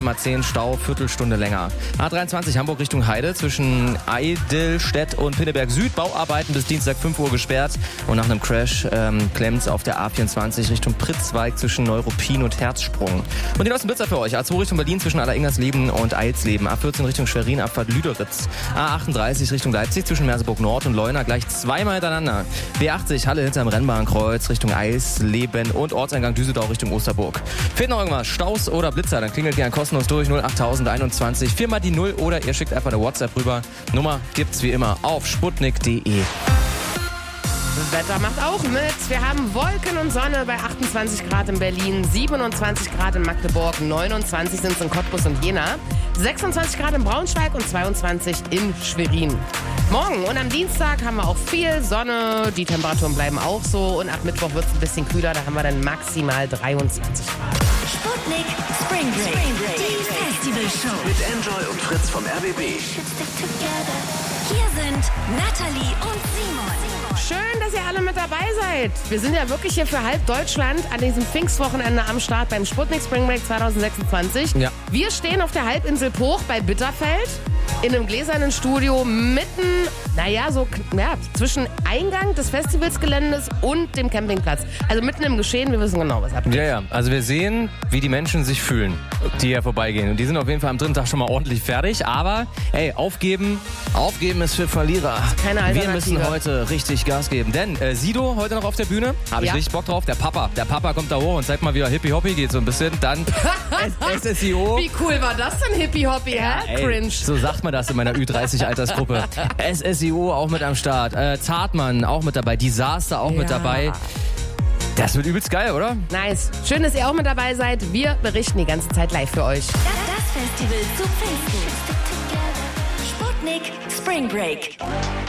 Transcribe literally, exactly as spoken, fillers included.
Nummer zehn, Stau, Viertelstunde länger. A dreiundzwanzig, Hamburg Richtung Heide, zwischen Eidelstedt und Pinneberg Süd, Bauarbeiten bis Dienstag fünf Uhr gesperrt. Und nach einem Crash ähm, klemmt es auf der A vierundzwanzig Richtung Pritzweig zwischen Neuruppin und Herzsprung. Und die neuesten Blitzer für euch. A zwei Richtung Berlin zwischen Alleringers-Leben und Eilsleben. A vierzehn Richtung Schwerin, Abfahrt Lüderitz. A achtunddreißig Richtung Leipzig zwischen Merseburg Nord und Leuna, gleich zweimal hintereinander. B achtzig, Halle hinterm Rennbahnkreuz Richtung Eisleben und Ortseingang Düsseldorf Richtung Osterburg. Fehlt noch irgendwas, Staus oder Blitzer, dann klingelt gern kostenlos durch null achttausend einundzwanzig, viermal die null oder ihr schickt einfach eine WhatsApp rüber. Nummer gibt's wie immer auf sputnik punkt de. Wetter macht auch mit. Wir haben Wolken und Sonne bei achtundzwanzig Grad in Berlin, siebenundzwanzig Grad in Magdeburg, neunundzwanzig sind es in Cottbus und Jena, sechsundzwanzig Grad in Braunschweig und zweiundzwanzig in Schwerin. Morgen und am Dienstag haben wir auch viel Sonne, die Temperaturen bleiben auch so und ab Mittwoch wird es ein bisschen kühler, da haben wir dann maximal dreiundzwanzig Grad. Sputnik Spring Break, Spring Break. Die Festivalshow Mit Enjoy und Fritz vom R B B. Hier sind Natalie und Simon. Schön, dass ihr alle mit dabei seid. Wir sind ja wirklich hier für halb Deutschland an diesem Pfingstwochenende am Start beim Sputnik Spring Break zwanzig sechsundzwanzig. Ja. Wir stehen auf der Halbinsel Pooch bei Bitterfeld in einem gläsernen Studio mitten, naja, so ja, zwischen Eingang des Festivalsgeländes und dem Campingplatz. Also mitten im Geschehen, wir wissen genau, was abgeht. Ja, ja, also wir sehen, wie die Menschen sich fühlen, die hier vorbeigehen. Und die sind auf jeden Fall am dritten Tag schon mal ordentlich fertig. Aber, ey, aufgeben, aufgeben ist für Verlierer. Keine Alternative. Wir müssen heute richtig Gas geben. Denn äh, Sido heute noch auf der Bühne, habe ich Ja. richtig Bock drauf. Der Papa, der Papa kommt da hoch und zeigt mal, wie er Hippie-Hoppy geht so ein bisschen. Dann S S I O. Wie cool war das denn, Hippie-Hoppy, hä? Ey, Cringe. so sagt man das in meiner Ü dreißig Altersgruppe. S S I O auch mit am Start. Äh, Zartmann auch mit dabei. Disaster auch Ja. mit dabei. Das wird übelst geil, oder? Nice. Schön, dass ihr auch mit dabei seid. Wir berichten die ganze Zeit live für euch. Das, das Festival zu Pfingsten. Sputnik Spring Break.